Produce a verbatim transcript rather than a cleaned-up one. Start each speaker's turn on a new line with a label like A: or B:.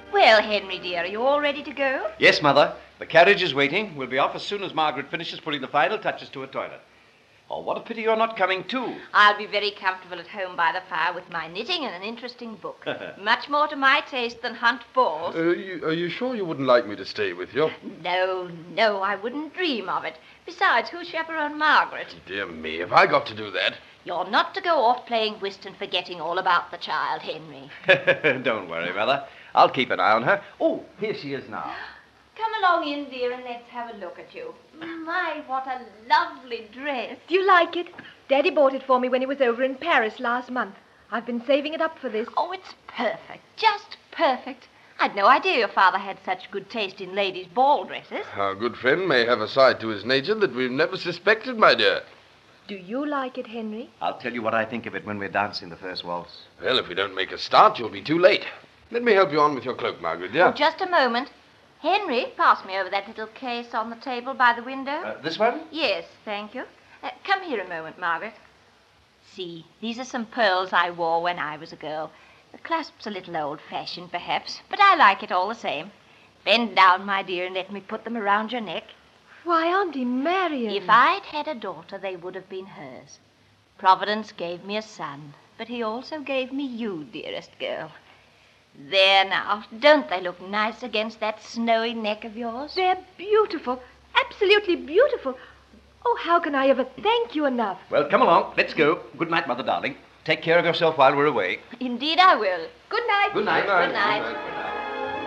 A: Well, Henry, dear, are you all ready to go?
B: Yes, Mother. The carriage is waiting. We'll be off as soon as Margaret finishes putting the final touches to her toilet. Oh, what a pity you're not coming too.
A: I'll be very comfortable at home by the fire with my knitting and an interesting book. Much more to my taste than hunt balls.
C: Uh, you, are you sure you wouldn't like me to stay with you?
A: No, no, I wouldn't dream of it. Besides, who'll chaperone Margaret?
C: Dear me, have I got to do that?
A: You're not to go off playing whist and forgetting all about the child, Henry.
B: Don't worry, Mother. I'll keep an eye on her. Oh, here she is now.
A: Come along in, dear, and let's have a look at you. My, what a lovely dress.
D: Do you like it? Daddy bought it for me when he was over in Paris last month. I've been saving it up for this.
A: Oh, it's perfect. Just perfect. I'd no idea your father had such good taste in ladies' ball dresses.
C: Our good friend may have a side to his nature that we've never suspected, my dear.
D: Do you like it, Henry?
B: I'll tell you what I think of it when we're dancing the first waltz.
C: Well, if we don't make a start, you'll be too late. Let me help you on with your cloak, Margaret, dear.
A: Oh, just a moment. Henry, pass me over that little case on the table by the window.
B: Uh, this one?
A: Yes, thank you. Uh, come here a moment, Margaret. See, these are some pearls I wore when I was a girl. The clasp's a little old-fashioned, perhaps, but I like it all the same. Bend down, my dear, and let me put them around your neck.
D: Why, Auntie Marian.
A: If I'd had a daughter, they would have been hers. Providence gave me a son, but he also gave me you, dearest girl. There now, don't they look nice against that snowy neck of yours?
D: They're beautiful, absolutely beautiful. Oh, how can I ever thank you enough?
B: Well, come along. Let's go. Good night, Mother darling. Take care of yourself while we're away.
A: Indeed I will. Good night.
B: Good night.
A: Good night. Good night.